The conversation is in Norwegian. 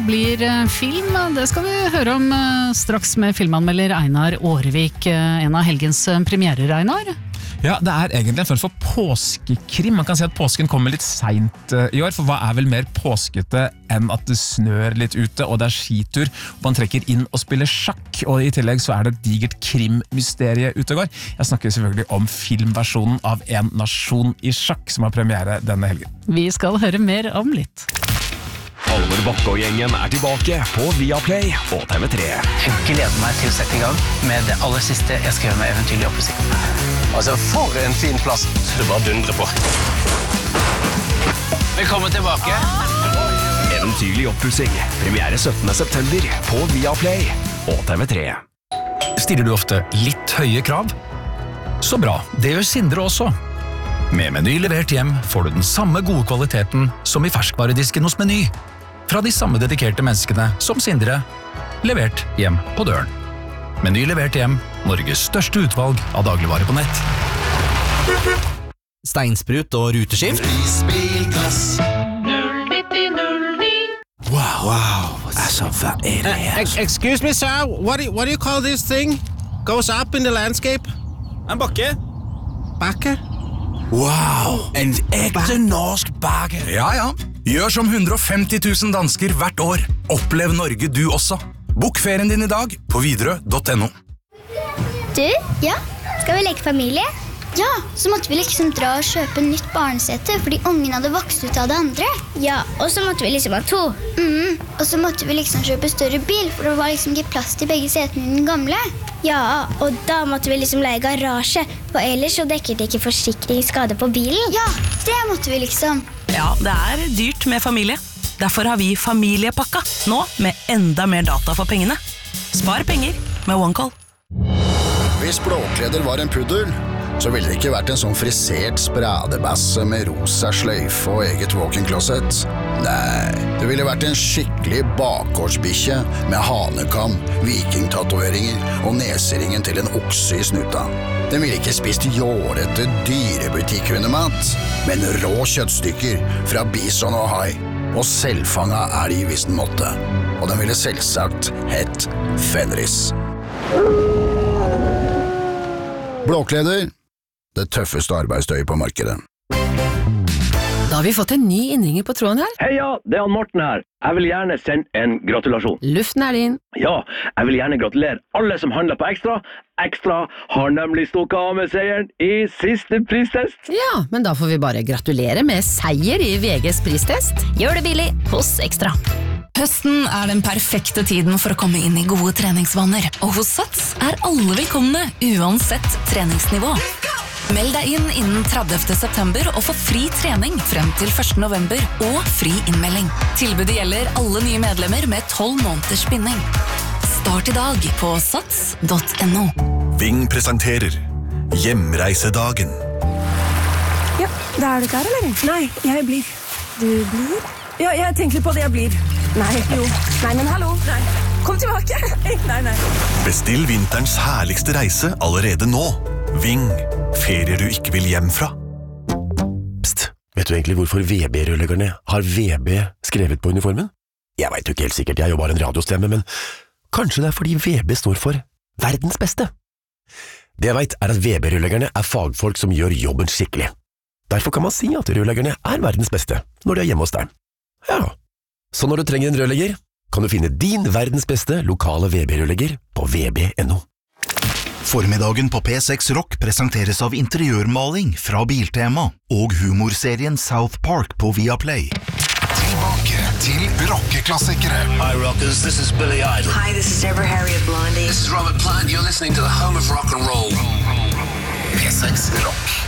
Blir film, det skal vi høre om straks med filmanmelder Einar Aarevik, en av helgens premierer, Einar. Ja, det egentlig en form for påskekrim. Man kan si at påsken kommer litt sent i år, for hva vel mer påskete enn at det snør litt ute, og det skitur, og man trekker inn og spiller sjakk, og i tillegg så det et digert krimmysterie ute og går. Jeg snakker selvfølgelig om filmversjonen av En nasjon i sjakk, som har premiere denne helgen. Vi skal høre mer om litt. Halvor Bakke og gjengen tilbake på Viaplay og TV3. Jeg gleder meg til å sette i gang med det aller siste jeg skal gjøre med Eventyrlig oppussing. Altså, for en fin plass. Det bare dundrer på. Velkommen tilbake. Eventyrlig oppussing. Premiere 17. september på Viaplay og TV3. Stiller du ofte litt høye krav? Så bra, det gjør Sindre også. Med Meny levert hjem får du den samme gode kvaliteten som i ferskvaredisken hos Meny. Fra de samme dedikerte menneskene som Sindre, levert hjem på døren. Meny levert hjem, Norges største utvalg av dagligvarer på nett. Steinsprut og ruteskift. Prisbilklass 09009. Wow. Altså, hva det her? Excuse me, sir. What do you call this thing? Goes up in the landscape? En bakke. Bakke? Wow, en ekte norsk bakke. Ja. Gjør som 150 000 dansker hvert år. Opplev Norge du også. Bok ferien din i dag på Widerøe.no. Du, ja, skal vi leke familie? Ja, så måtte vi liksom dra og kjøpe nytt barnesete, fordi ungen hadde vokst ut av det andre. Ja, og så måtte vi liksom ha 2. Og så måtte vi liksom kjøpe større bil, for det var liksom ikke plass til begge setene i den gamle. Ja, og da måtte vi liksom leie garasje, for ellers så dekket det ikke forsikringsskade på bilen. Ja, det måtte vi liksom. Ja, det dyrt med familie. Derfor har vi familiepakka, nå med enda mer data for pengene. Spar penger med OneCall. Hvis Blåkleder var en puddel, så ville det ikke vært en sånn frisert spradebasse med rosa sløyfe og eget walk-in-closet. Nei, det ville vært en skikkelig bakgårdsbikkje med hanekam, vikingtatoveringer og neseringen til en okse i snuta. Den ville ikke spist jårete dyrebutikkhundemat, men rå kjøttstykker fra bison og hai, og selvfanga elg hvis den måtte. Og den ville selvsagt hett Fenris. Blåkleder, det tøffeste arbeidstøyet på markedet. Da har vi fått en ny innringer på tråden her. Heia, det Morten her. Jeg vil gjerne sende en gratulasjon. Luften din. Ja, jeg vil gjerne gratulere alle som handler på Ekstra. Ekstra har nemlig stukket av med seieren i siste pristest. Ja, men da får vi bare gratulere med seier i VGs pristest. Gjør det billig hos Ekstra. Høsten den perfekte tiden for å komme inn i gode treningsvaner, og hos Sats alle velkomne, uansett treningsnivå. Meld deg inn innen 30. september og få fri trening frem til 1. november og fri innmelding. Tilbudet gjelder alle nye medlemmer med 12 måneders binding. Start i dag på sats.no. Ving presenterer Hjemreisedagen. Ja, da du klar, eller? Nei, jeg blir. Du blir? Ja, jeg tenker litt på det, jeg blir. Nei, jo. Nei, men hallo. Nei. Kom tilbake. Nei. Bestill vinterens herligste reise allerede nå. Ving, ferier du ikke vil hjem fra. Psst, vet du egentlig hvorfor VB-rørleggerne har VB skrevet på uniformen? Jeg vet jo ikke helt sikkert, jeg er jo bare en radiostemme, men kanskje det fordi VB står for verdens beste. Det jeg vet at VB-rørleggerne fagfolk som gjør jobben skikkelig. Derfor kan man si at rørleggerne verdens beste når de hjemme hos deg. Ja, så når du trenger en rørlegger, kan du finne din verdens beste lokale VB-rørlegger på vb.no. Formiddagen på P6 Rock presenteres av interiørmaling fra Biltema og humorserien South Park på Viaplay. Tilbake til rockeklassikere. Hi rockers, this is Billy Idol. Hi, this is Deborah Harriet Blondie. This is Robert Plant, you're listening to the home of rock and roll. P6 Rock.